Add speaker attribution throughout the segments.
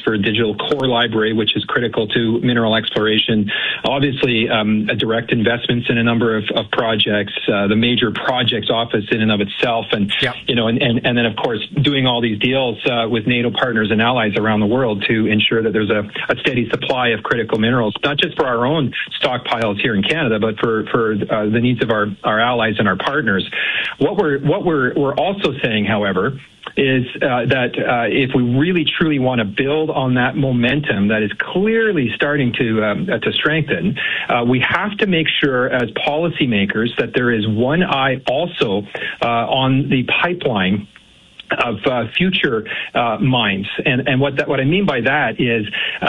Speaker 1: Oxford Digital Core Library, which is critical to mineral exploration. Obviously, direct investments in a number of projects, the Major Projects Office in and of itself, and and then of course doing all these deals with NATO partners and allies around the world to ensure that there's a steady supply of critical minerals, not just for our own stockpiles here in Canada, but for the needs of our allies and our partners. What we're also saying, however, is that if we really truly want to build on that momentum that is clearly starting to strengthen, we have to make sure as policymakers that there is one eye also on the pipeline of future mines, and what I mean by that is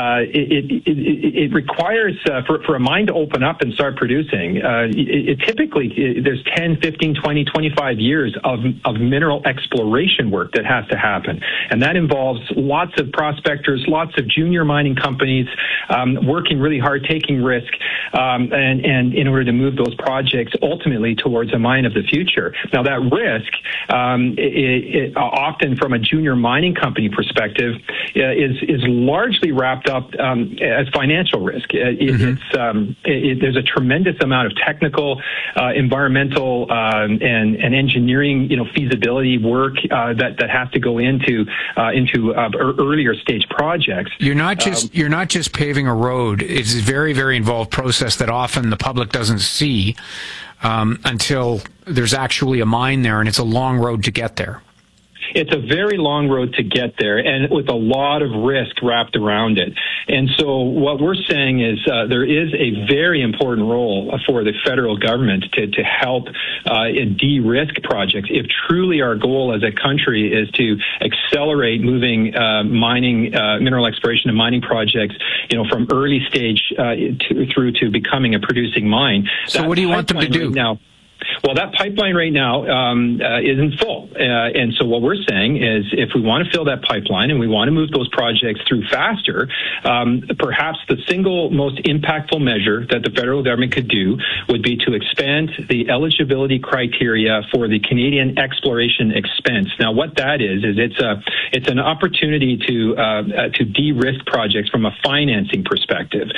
Speaker 1: it requires for a mine to open up and start producing. Typically there's 10, 15, 20, 25 years of mineral exploration work that has to happen, and that involves lots of prospectors, lots of junior mining companies working really hard, taking risk, and in order to move those projects ultimately towards a mine of the future. Now that risk often from a junior mining company perspective is largely wrapped up as financial risk. There's a tremendous amount of technical, environmental, and engineering, feasibility work that has to go into earlier stage projects.
Speaker 2: You're not just paving a road. It's a very, very involved process that often the public doesn't see until there's actually a mine there, and it's a long road to get there.
Speaker 1: It's a very long road to get there, and with a lot of risk wrapped around it. And so what we're saying is there is a very important role for the federal government to help de-risk projects. If truly our goal as a country is to accelerate moving mining, mineral exploration and mining projects, from early stage through to becoming a producing mine.
Speaker 2: So what do you want them to do?
Speaker 1: Right now, well, that pipeline right now isn't full. And so what we're saying is if we want to fill that pipeline and we want to move those projects through faster, perhaps the single most impactful measure that the federal government could do would be to expand the eligibility criteria for the Canadian exploration expense. Now, what that is it's an opportunity to de-risk projects from a financing perspective.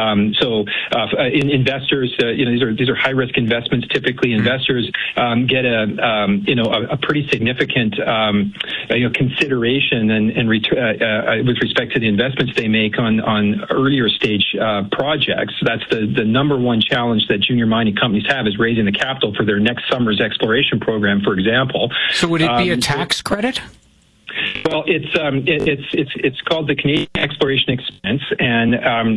Speaker 1: Investors, these are high-risk investments. Typically, investors get a pretty significant consideration and with respect to the investments they make on earlier stage projects. That's the number one challenge that junior mining companies have, is raising the capital for their next summer's exploration program, for example.
Speaker 2: So would it be a tax credit?
Speaker 1: Well, it's called the Canadian Exploration Expense, and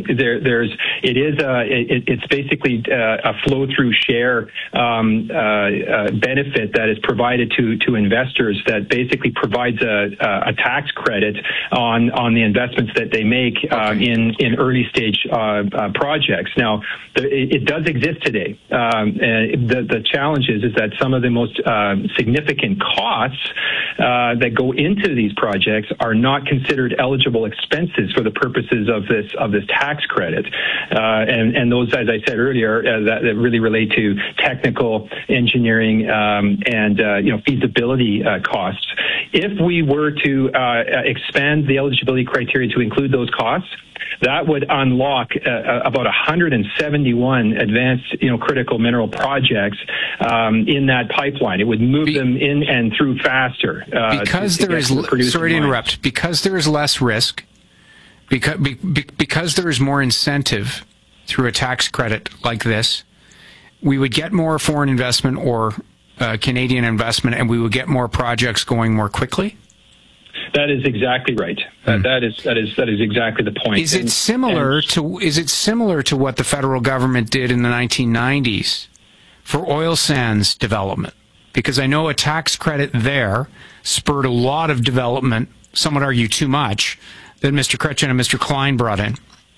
Speaker 1: it's basically a flow-through share benefit that is provided to investors that basically provides a tax credit on the investments that they make in early stage projects. Now, it does exist today. The challenge is that some of the most significant costs that go into these projects are not considered eligible expenses for the purposes of this tax credit, and those, as I said earlier, that really relate to technical engineering and feasibility costs. If we were to expand the eligibility criteria to include those costs, that would unlock about 171 advanced, critical mineral projects in that pipeline. It would move them in and through faster.
Speaker 2: Because there is less risk, because there is more incentive through a tax credit like this, we would get more foreign investment or Canadian investment, and we would get more projects going more quickly.
Speaker 1: That is exactly right. That is exactly the point.
Speaker 2: Is it similar to what the federal government did in the 1990s for oil sands development? Because I know a tax credit there spurred a lot of development, some would argue too much, that Mr. Chrétien and Mr. Klein brought in.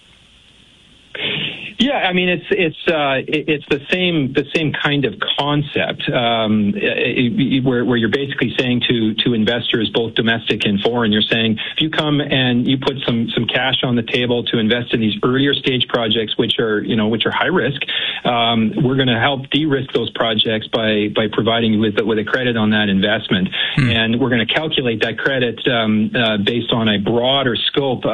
Speaker 1: Yeah, I mean it's the same kind of concept where you're basically saying to investors, both domestic and foreign, you're saying if you come and you put some cash on the table to invest in these earlier stage projects, which are high risk, we're going to help de-risk those projects by providing you with a credit on that investment, and we're going to calculate that credit based on a broader scope